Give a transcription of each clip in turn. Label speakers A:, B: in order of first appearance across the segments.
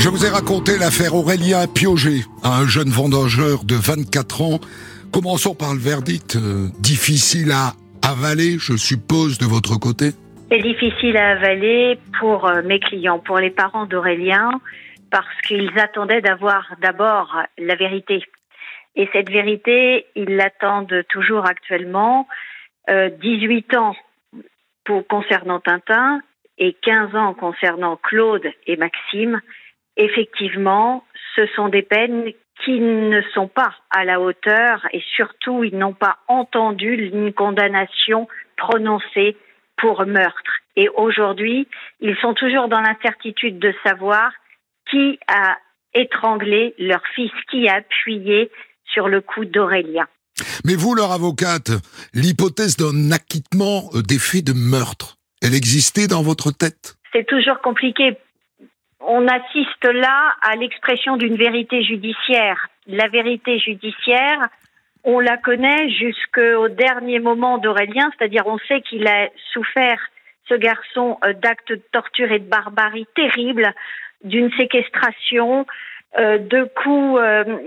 A: Je vous ai raconté l'affaire Aurélien Piogé, un jeune vendangeur de 24 ans. Commençons par le verdict. Difficile à avaler, je suppose, de votre côté?
B: C'est difficile à avaler pour mes clients, pour les parents d'Aurélien, parce qu'ils attendaient d'avoir d'abord la vérité. Et cette vérité, ils l'attendent toujours actuellement. 18 ans concernant Tintin et 15 ans concernant Claude et Maxime. Effectivement, ce sont des peines qui ne sont pas à la hauteur et surtout, ils n'ont pas entendu une condamnation prononcée pour meurtre. Et aujourd'hui, ils sont toujours dans l'incertitude de savoir qui a étranglé leur fils, qui a appuyé sur le cou d'Aurélien.
A: Mais vous, leur avocate, l'hypothèse d'un acquittement des faits de meurtre, elle existait dans votre tête?
B: C'est toujours compliqué. On assiste là à l'expression d'une vérité judiciaire. La vérité judiciaire, on la connaît jusqu'au dernier moment d'Aurélien, c'est-à-dire on sait qu'il a souffert, ce garçon, d'actes de torture et de barbarie terribles, d'une séquestration, de coups,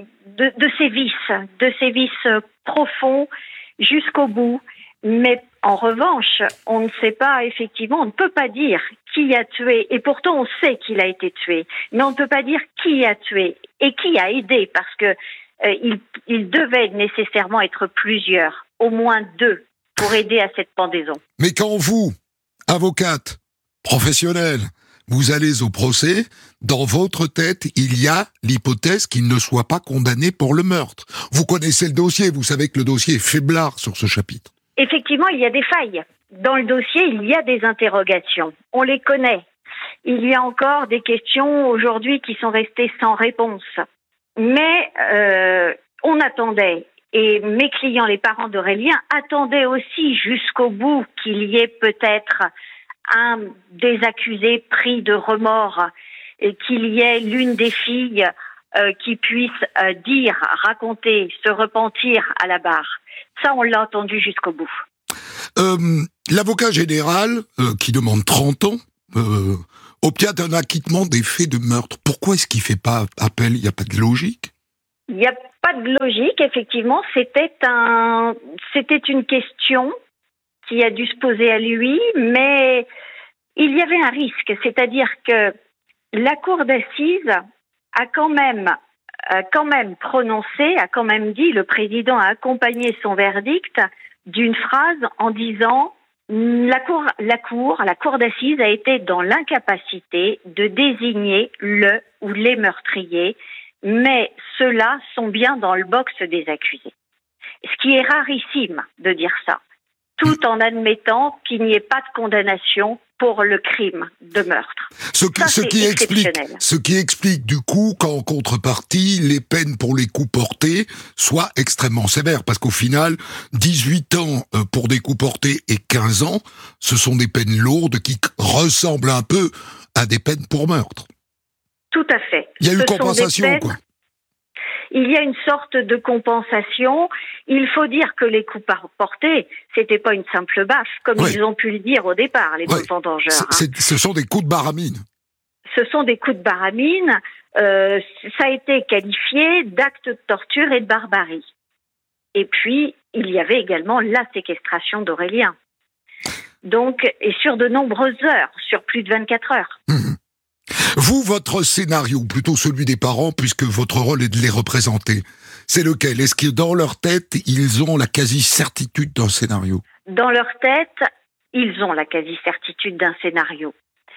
B: de sévices profonds jusqu'au bout. Mais en revanche, on ne sait pas, effectivement, on ne peut pas dire qui a tué, et pourtant on sait qu'il a été tué, mais on ne peut pas dire qui a tué et qui a aidé, parce que il devait nécessairement être plusieurs, au moins 2, pour aider à cette pendaison.
A: Mais quand vous, avocate, professionnelle, vous allez au procès, dans votre tête, il y a l'hypothèse qu'il ne soit pas condamné pour le meurtre. Vous connaissez le dossier, vous savez que le dossier est faiblard sur ce chapitre.
B: Effectivement, il y a des failles. Dans le dossier, il y a des interrogations. On les connaît. Il y a encore des questions aujourd'hui qui sont restées sans réponse. Mais on attendait, et mes clients, les parents d'Aurélien, attendaient aussi jusqu'au bout qu'il y ait peut-être un des accusés pris de remords, et qu'il y ait l'une des filles qui puisse raconter, se repentir à la barre. Ça, on l'a entendu jusqu'au bout.
A: L'avocat général, qui demande 30 ans, obtient un acquittement des faits de meurtre. Pourquoi est-ce qu'il ne fait pas appel? Il n'y a pas de logique?
B: Il n'y a pas de logique, effectivement. C'était une question qui a dû se poser à lui, mais il y avait un risque. C'est-à-dire que la cour d'assises a quand même prononcé, a quand même dit, le président a accompagné son verdict d'une phrase en disant la cour d'assises a été dans l'incapacité de désigner le ou les meurtriers, mais ceux-là sont bien dans le box des accusés. Ce qui est rarissime de dire ça, tout en admettant qu'il n'y ait pas de condamnation pour le crime de meurtre.
A: Ce qui explique du coup qu'en contrepartie, les peines pour les coups portés soient extrêmement sévères, parce qu'au final, 18 ans pour des coups portés et 15 ans, ce sont des peines lourdes qui ressemblent un peu à des peines pour meurtre.
B: Tout à fait.
A: Il y a une compensation, quoi.
B: Il y a une sorte de compensation. Il faut dire que les coups portés, c'était pas une simple baffe, comme ils ont pu le dire au départ, les vendangeurs.
A: Ce sont des coups de baramine.
B: Ce sont des coups de baramine. Ça a été qualifié d'actes de torture et de barbarie. Et puis, il y avait également la séquestration d'Aurélien. Donc, et sur de nombreuses heures, sur plus de 24 heures.
A: Vous, votre scénario, ou plutôt celui des parents, puisque votre rôle est de les représenter, c'est lequel? Est-ce que dans leur tête, ils ont la quasi-certitude d'un scénario?
B: Dans leur tête, ils ont la quasi-certitude d'un scénario.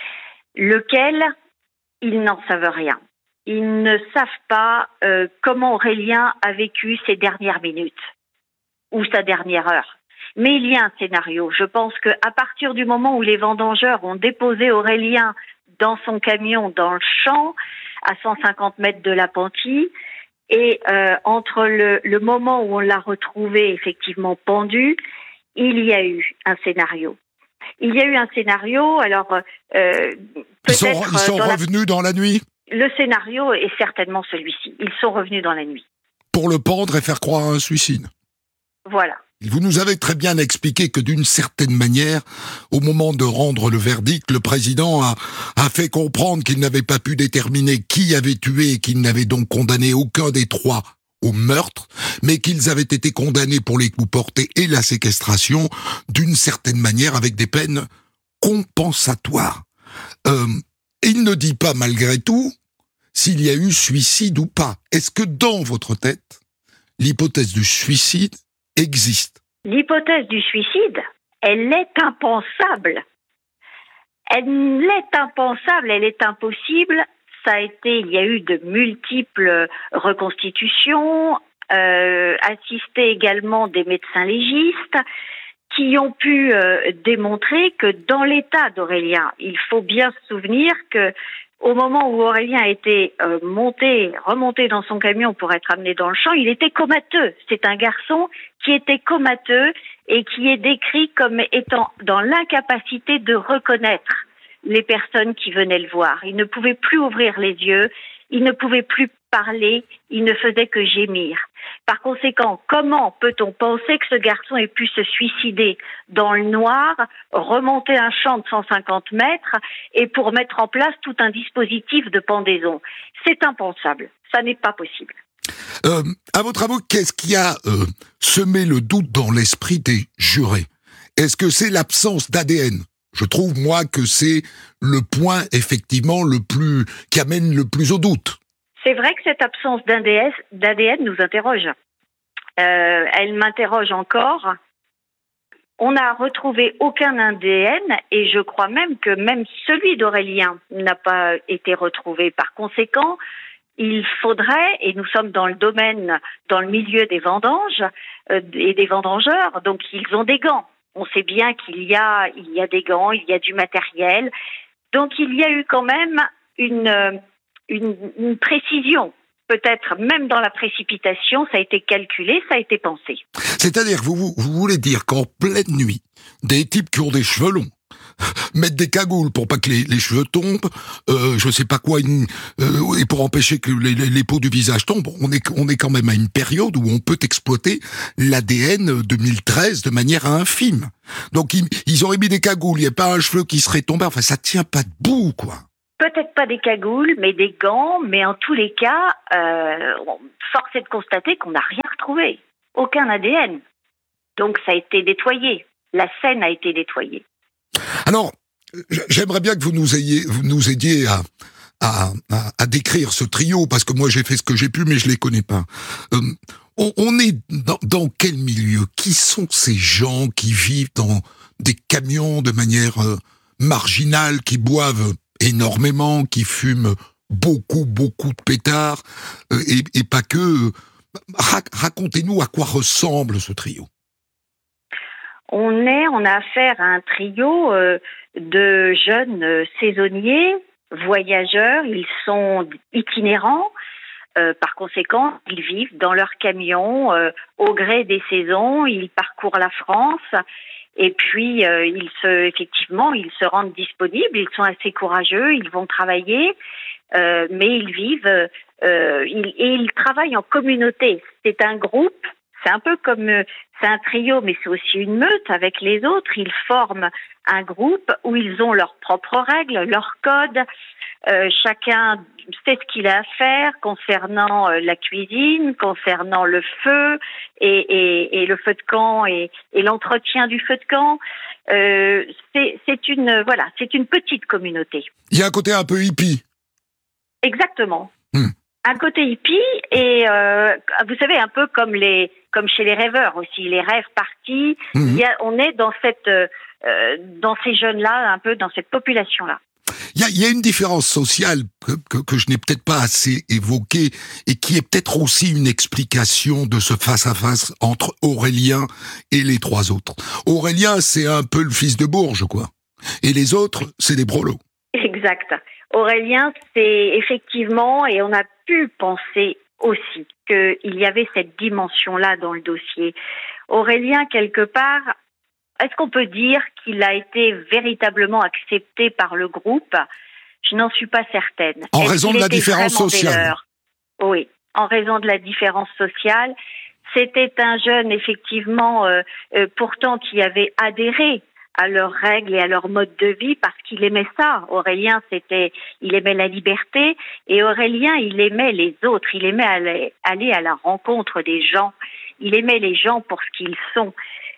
B: Lequel, ils n'en savent rien. Ils ne savent pas comment Aurélien a vécu ses dernières minutes ou sa dernière heure. Mais il y a un scénario. Je pense qu'à partir du moment où les vendangeurs ont déposé Aurélien dans son camion, dans le champ, à 150 mètres de l'appentis, et entre le moment où on l'a retrouvé effectivement pendu, il y a eu un scénario. Il y a eu un scénario, alors peut-être...
A: Ils sont revenus dans la nuit?
B: Le scénario est certainement celui-ci. Ils sont revenus dans la nuit.
A: Pour le pendre et faire croire à un suicide?
B: Voilà.
A: Vous nous avez très bien expliqué que d'une certaine manière, au moment de rendre le verdict, le président a fait comprendre qu'il n'avait pas pu déterminer qui avait tué et qu'il n'avait donc condamné aucun des trois au meurtre, mais qu'ils avaient été condamnés pour les coups portés et la séquestration d'une certaine manière avec des peines compensatoires. Il ne dit pas malgré tout s'il y a eu suicide ou pas. Est-ce que dans votre tête, l'hypothèse du suicide existe?
B: L'hypothèse du suicide, elle est impensable. Elle est impensable, elle est impossible. Il y a eu de multiples reconstitutions, assisté également des médecins légistes qui ont pu démontrer que dans l'état d'Aurélien, il faut bien se souvenir que au moment où Aurélien a été remonté dans son camion pour être amené dans le champ, il était comateux. C'est un garçon qui était comateux et qui est décrit comme étant dans l'incapacité de reconnaître les personnes qui venaient le voir. Il ne pouvait plus ouvrir les yeux, il ne pouvait plus parler, il ne faisait que gémir. Par conséquent, comment peut-on penser que ce garçon ait pu se suicider dans le noir, remonter un champ de 150 mètres et pour mettre en place tout un dispositif de pendaison? C'est impensable, ça n'est pas possible.
A: À votre avis, qu'est-ce qui a semé le doute dans l'esprit des jurés? Est-ce que c'est l'absence d'ADN? Je trouve, moi, que c'est le point, effectivement, qui amène le plus au doute.
B: C'est vrai que cette absence d'ADN nous interroge. Elle m'interroge encore. On n'a retrouvé aucun ADN et je crois même que même celui d'Aurélien n'a pas été retrouvé. Par conséquent, il faudrait, et nous sommes dans le milieu des vendanges et des vendangeurs, donc ils ont des gants. On sait bien qu'il y a des gants, il y a du matériel. Donc il y a eu quand même une précision. Peut-être même dans la précipitation, ça a été calculé, ça a été pensé.
A: C'est-à-dire, vous voulez dire qu'en pleine nuit, des types qui ont des cheveux longs mettent des cagoules pour pas que les cheveux tombent, je sais pas quoi, et pour empêcher que les peaux du visage tombent. On est quand même à une période où on peut exploiter l'ADN 2013 de manière infime. Donc ils auraient mis des cagoules, il n'y a pas un cheveu qui serait tombé, enfin ça tient pas debout, quoi.
B: Peut-être pas des cagoules, mais des gants, mais en tous les cas, force est de constater qu'on n'a rien retrouvé. Aucun ADN. Donc ça a été nettoyé. La scène a été nettoyée.
A: Alors, j'aimerais bien que vous nous aidiez à décrire ce trio, parce que moi j'ai fait ce que j'ai pu, mais je les connais pas. On est dans quel milieu? Qui sont ces gens qui vivent dans des camions de manière marginale, qui boivent énormément, qui fument beaucoup de pétards, et pas que. Racontez-nous à quoi ressemble ce trio.
B: On a affaire à un trio de jeunes saisonniers, voyageurs, ils sont itinérants, par conséquent, ils vivent dans leur camion au gré des saisons, ils parcourent la France et puis ils se rendent disponibles, ils sont assez courageux, ils vont travailler, mais ils vivent ils travaillent en communauté. C'est un groupe. C'est un peu comme, c'est un trio, mais c'est aussi une meute avec les autres. Ils forment un groupe où ils ont leurs propres règles, leurs codes. Chacun sait ce qu'il a à faire concernant la cuisine, concernant le feu et le feu de camp et l'entretien du feu de camp. C'est une petite communauté.
A: Il y a un côté un peu hippie.
B: Exactement. Un côté hippie et vous savez, un peu comme chez les rêveurs aussi, les rêves partis. On est dans ces jeunes-là, un peu dans cette population-là.
A: Il y a une différence sociale que je n'ai peut-être pas assez évoquée et qui est peut-être aussi une explication de ce face-à-face entre Aurélien et les trois autres. Aurélien, c'est un peu le fils de Bourges, quoi. Et les autres, c'est des brelots.
B: Exact. Aurélien, c'est effectivement, et on a pu penser aussi qu'il y avait cette dimension-là dans le dossier. Aurélien, quelque part, est-ce qu'on peut dire qu'il a été véritablement accepté par le groupe? Je n'en suis pas certaine.
A: En raison de la différence sociale.
B: Oui, en raison de la différence sociale. C'était un jeune, effectivement, pourtant qui avait adhéré à leurs règles et à leur mode de vie parce qu'il aimait ça. Aurélien, il aimait la liberté, et Aurélien, il aimait les autres. Il aimait aller à la rencontre des gens. Il aimait les gens pour ce qu'ils sont.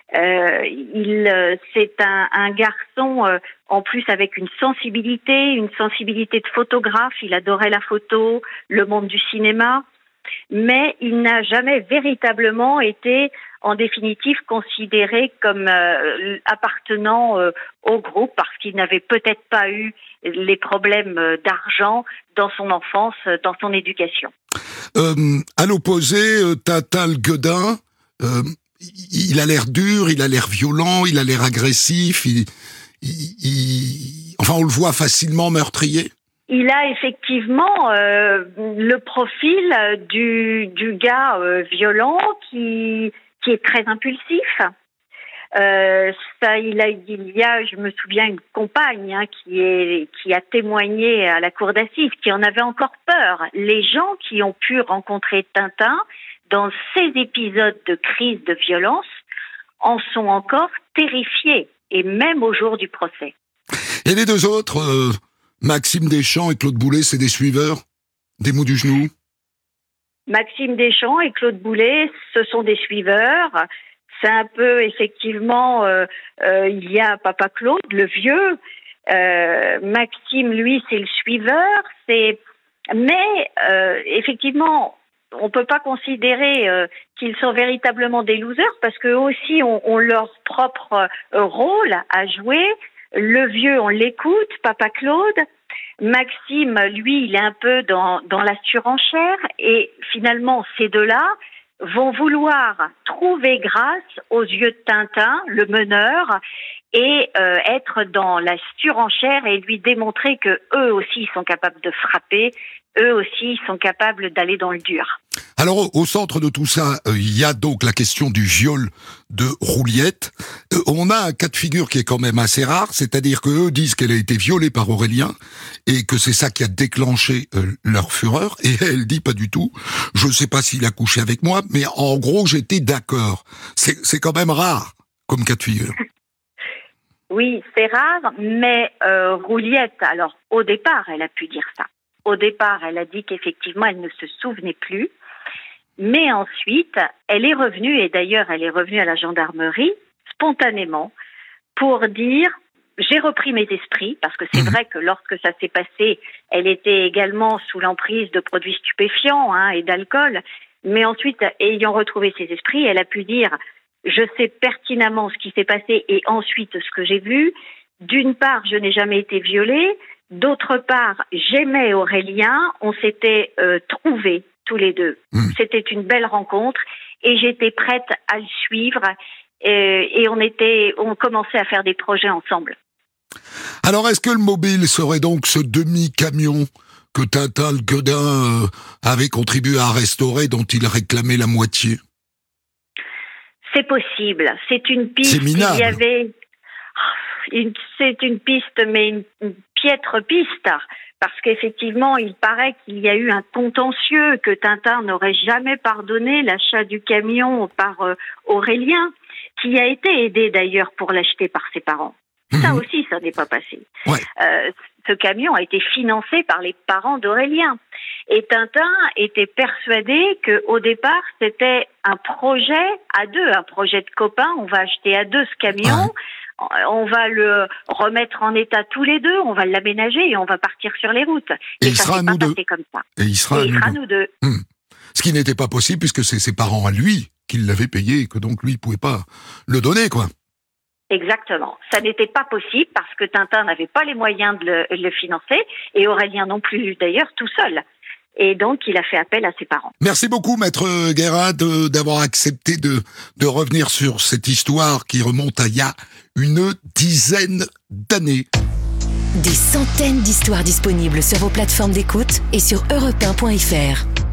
B: C'est un garçon, en plus avec une sensibilité de photographe. Il adorait la photo, le monde du cinéma, mais il n'a jamais véritablement été, en définitive, considéré comme appartenant au groupe, parce qu'il n'avait peut-être pas eu les problèmes d'argent dans son enfance, dans son éducation.
A: À l'opposé, Tintin le Guedin, il a l'air dur, il a l'air violent, il a l'air agressif, enfin on le voit facilement meurtrier.
B: Il a effectivement le profil du gars violent qui est très impulsif. Il y a, je me souviens, une compagne qui a témoigné à la cour d'assises, qui en avait encore peur. Les gens qui ont pu rencontrer Tintin dans ces épisodes de crise de violence en sont encore terrifiés, et même au jour du procès.
A: Et les deux autres, Maxime Deschamps et Claude Boulet, c'est des suiveurs, des mots du genou?
B: Maxime Deschamps et Claude Boulet, ce sont des suiveurs. C'est un peu, effectivement, il y a Papa Claude, le vieux. Maxime, lui, c'est le suiveur. Mais effectivement, on peut pas considérer qu'ils sont véritablement des losers, parce qu'eux aussi ont leur propre rôle à jouer. Le vieux, on l'écoute, Papa Claude. Maxime, lui, il est un peu dans la surenchère, et finalement, ces deux-là vont vouloir trouver grâce aux yeux de Tintin, le meneur, et être dans la surenchère et lui démontrer que eux aussi sont capables de frapper, eux aussi sont capables d'aller dans le dur.
A: Alors, au centre de tout ça, il y a donc la question du viol de Rouliette. On a un cas de figure qui est quand même assez rare, c'est-à-dire qu'eux disent qu'elle a été violée par Aurélien et que c'est ça qui a déclenché leur fureur, et elle dit pas du tout. Je ne sais pas s'il a couché avec moi, mais en gros, j'étais d'accord. C'est quand même rare comme cas de figure.
B: Oui, c'est rare, mais Rouliette, alors au départ, elle a pu dire ça. Au départ, elle a dit qu'effectivement, elle ne se souvenait plus. Mais ensuite, elle est revenue, et d'ailleurs, elle est revenue à la gendarmerie, spontanément, pour dire « j'ai repris mes esprits », parce que c'est vrai que lorsque ça s'est passé, elle était également sous l'emprise de produits stupéfiants et d'alcool. Mais ensuite, ayant retrouvé ses esprits, elle a pu dire « je sais pertinemment ce qui s'est passé et ensuite ce que j'ai vu. D'une part, je n'ai jamais été violée. D'autre part, j'aimais Aurélien. On s'était trouvés tous les deux. C'était une belle rencontre et j'étais prête à le suivre. Et on commençait à faire des projets ensemble.
A: Alors, est-ce que le mobile serait donc ce demi-camion que Tintin le Guedin avait contribué à restaurer, dont il réclamait la moitié?
B: C'est possible. C'est une piste.
A: C'est minable.
B: Il y avait... C'est une piste, mais une piètre piste. Parce qu'effectivement, il paraît qu'il y a eu un contentieux, que Tintin n'aurait jamais pardonné l'achat du camion par Aurélien, qui a été aidé d'ailleurs pour l'acheter par ses parents. Ça aussi, ça n'est pas passé.
A: Ouais.
B: Ce camion a été financé par les parents d'Aurélien. Et Tintin était persuadé qu'au départ, c'était un projet à deux, un projet de copains. On va acheter à deux ce camion, on va le remettre en état tous les deux, on va l'aménager et on va partir sur les routes.
A: Et il sera à nous deux.
B: Comme ça.
A: Et il sera à nous deux. Ce qui n'était pas possible puisque c'est ses parents à lui qui l'avaient payé et que donc lui, il pouvait pas le donner, quoi.
B: Exactement. Ça n'était pas possible parce que Tintin n'avait pas les moyens de le financer et Aurélien non plus d'ailleurs tout seul. Et donc, il a fait appel à ses parents.
A: Merci beaucoup, Maître Guérin, d'avoir accepté de revenir sur cette histoire qui remonte à il y a une dizaine d'années.
C: Des centaines d'histoires disponibles sur vos plateformes d'écoute et sur europe1.fr.